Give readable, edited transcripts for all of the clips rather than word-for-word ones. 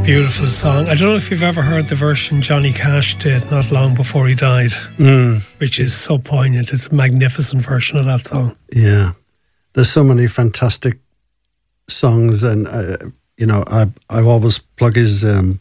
Beautiful song. I don't know if you've ever heard the version Johnny Cash did not long before he died, which is so poignant. It's a magnificent version of that song. Yeah. There's so many fantastic songs, and, I always plug his the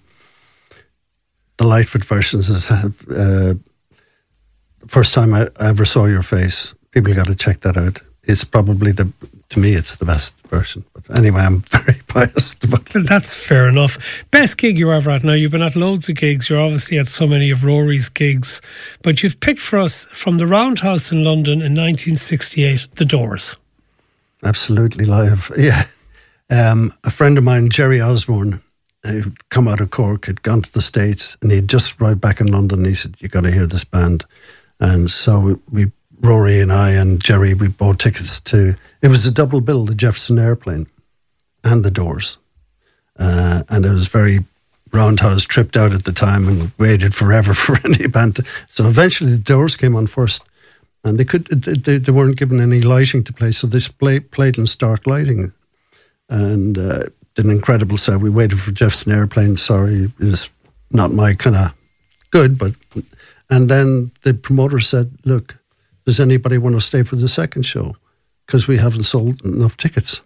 Lightfoot versions as the first time I ever saw your face. People got to check that out. It's probably to me, it's the best version. But anyway, I'm very biased about it. That's fair enough. Best gig you're ever at? Now, you've been at loads of gigs. You're obviously at so many of Rory's gigs. But you've picked for us, from the Roundhouse in London in 1968, The Doors. Absolutely live, yeah. A friend of mine, Jerry Osborne, who'd come out of Cork, had gone to the States, and he'd just arrived back in London. He said, "You got to hear this band." And so Rory and I and Jerry, we bought tickets to, it was a double bill, the Jefferson Airplane and The Doors. And it was very Roundhouse, tripped out at the time and waited forever for any band. So eventually The Doors came on first, and they weren't given any lighting to play, so they played in stark lighting. And did an incredible set. We waited for Jefferson Airplane. Sorry, it was not my kind of good, but... And then the promoter said, "Look, does anybody want to stay for the second show? Because we haven't sold enough tickets."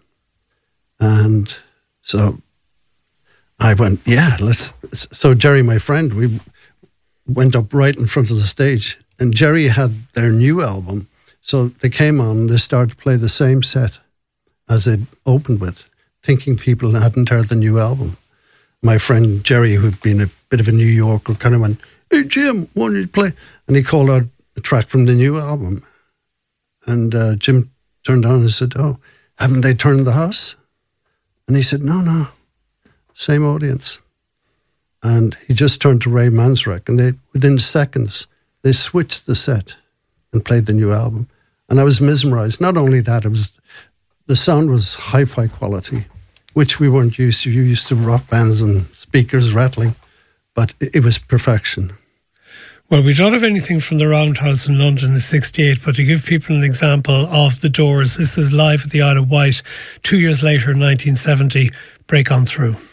And so I went, "Yeah, let's." So Jerry, my friend, we went up right in front of the stage, and Jerry had their new album. So they came on, they started to play the same set as they opened with, thinking people hadn't heard the new album. My friend Jerry, who'd been a bit of a New Yorker, kind of went, "Hey, Jim, why don't you play?" And he called out a track from the new album. And Jim turned on and said, "Oh, haven't they turned the house?" And he said, No, same audience." And he just turned to Ray Manzarek, and within seconds, they switched the set and played the new album. And I was mesmerized. Not only that, the sound was hi-fi quality, which we weren't used to. You used to rock bands and speakers rattling. But it was perfection. Well, we don't have anything from the Roundhouse in London in '68, but to give people an example of The Doors, this is live at the Isle of Wight 2 years later in 1970, Break On Through.